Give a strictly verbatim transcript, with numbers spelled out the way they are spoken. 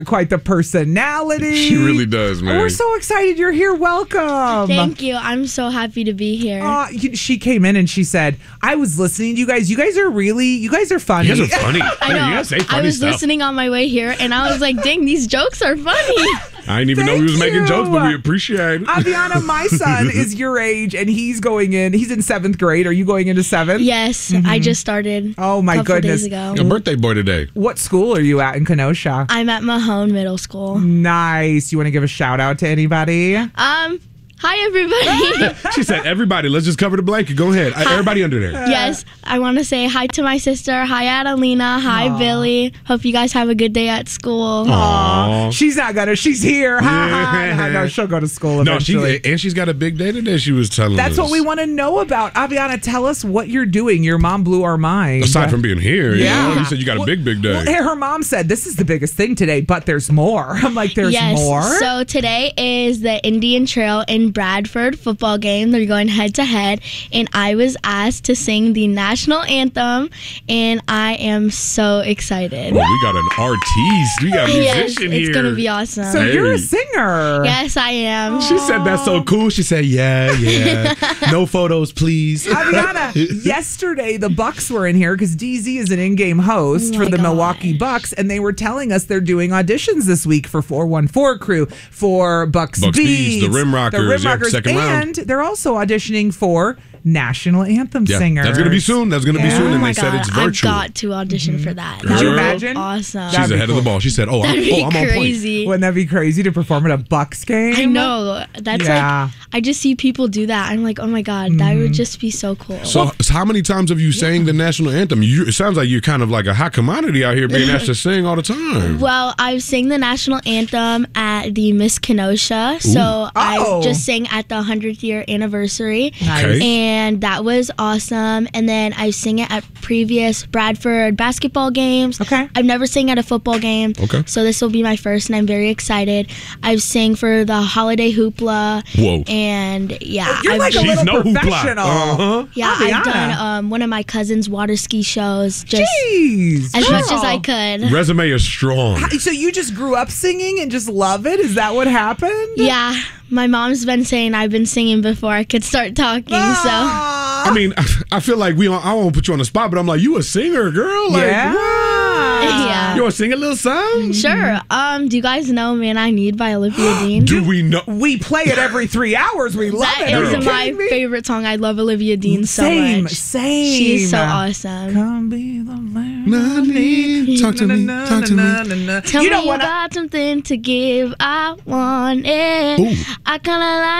quite the personality. She really does, man. We're so excited you're here. Welcome. Thank you. I'm so happy to be here. Uh, she came in and she said, I was listening to you guys. You guys are really, you guys are funny. You guys are funny. I know. You guys say funny I was stuff. listening on my way here, and I was like, dang, these jokes are funny. I didn't even Thank know we was making you. jokes, but we appreciate it. Aviana, my son is your age, and he's going in, he's in seventh grade. Are you going into seventh? Yes, I just started. Oh, my a couple goodness. Days ago. Your birthday boy today. What school are you at in Kenosha? I'm at Mahone Middle School. Nice. You want to give a shout out to anybody? Um, hi everybody. She said, everybody, let's just cover the blanket. Go ahead. Everybody under there. Yes, I want to say hi to my sister. Hi, Adelina. Hi, Aww. Billy. Hope you guys have a good day at school. Aww. She's not gonna. She's here. Ha, Yeah. ha. No, she'll go to school No, she eventually. and she's got a big day today. She was telling That's us. what we want to know about. Aviana, tell us what you're doing. Your mom blew our mind. Aside from being here, Yeah. you know, you said you got a Well- big, big day. Well, her mom said this is the biggest thing today, but there's more. I'm like, there's yes. more. So today is the Indian Trail in Bradford football game. They're going head to head, and I was asked to sing the national anthem, and I am so excited. Well, we got an artiste. We got a Yes, musician it's here. gonna be awesome. So Hey. you're a singer. Yes, I am. She said that's so cool. She said, yeah, yeah. No photos, please. Aviana, yesterday the Bucks were in here because D Z is an in-game host Oh for my the gosh. Milwaukee Bucks, and they were telling us they're doing auditions this week for four one four Crew, for Bucks, Bucks Beats, Beats, the Rim Rockers, the Rim yeah, Rockers, second round. and they're also auditioning for national anthem Yeah, singers. that's gonna be soon. That's gonna be Yeah. soon, Oh and my they said God, it's I've virtual. got to audition for that. Could That you would be imagine? Awesome. She's That'd be ahead of cool. the ball. She said, "Oh, I'm, That'd be oh, I'm on point." crazy. Wouldn't that be crazy to perform at a Bucks game? I know. That's Yeah. like, I just see people do that. I'm like, oh my God, that would just be so cool. So, so how many times have you sang the national anthem? You, it sounds like you're kind of like a hot commodity out here, being asked to sing all the time. Well, I've sang the national anthem at the Miss Kenosha. So Oh. I just sang at the hundredth year anniversary. Nice. Okay. And that was awesome. And then I sang it at previous Bradford basketball games. Okay. I've never sang at a football game. Okay. So this will be my first, and I'm very excited. I've sang for the Holiday Hoopla. Whoa. And yeah. You're I've like a done- She's little no hoopla. professional. Uh-huh. Yeah, Aviana. I've done um, one of my cousin's water ski shows. Just Jeez. as much as I girl. could. Resume is strong. So you just grew up singing and just love it? Is that what happened? Yeah, my mom's been saying I've been singing before I could start talking. Ah. I mean, I feel like we. I won't put you on the spot, but I'm like, you a singer, girl? Like, Yeah. what? Yeah. You want to sing a little song? So sure. Um, do you guys know "Man I Need" by Olivia Dean? Do we know? We play it every three hours. We love That it. Are is you my kidding me? favorite song. I love Olivia Dean so Same, much. same. She's so awesome. Come be the man I need. Talk to me. Talk to me. Tell You me know what? I- about something to give. I want it. Ooh. I kinda like